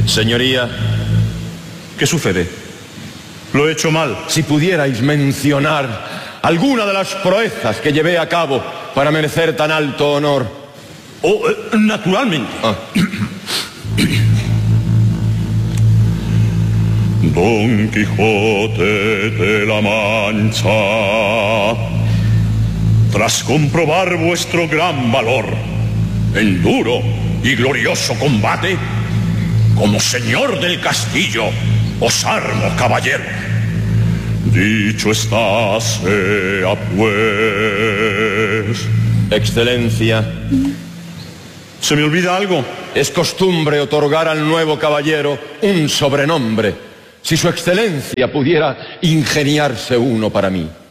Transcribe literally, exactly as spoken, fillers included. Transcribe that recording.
Señoría. ¿Qué sucede? ¿Lo he hecho mal? Si pudierais mencionar alguna de las proezas que llevé a cabo para merecer tan alto honor. Oh, eh, naturalmente. Ah. Don Quijote de la Mancha, tras comprobar vuestro gran valor en duro y glorioso combate, como señor del castillo, os armo, caballero. Dicho está, sea pues. Excelencia. ¿Se me olvida algo? Es costumbre otorgar al nuevo caballero un sobrenombre. Si su excelencia pudiera ingeniarse uno para mí.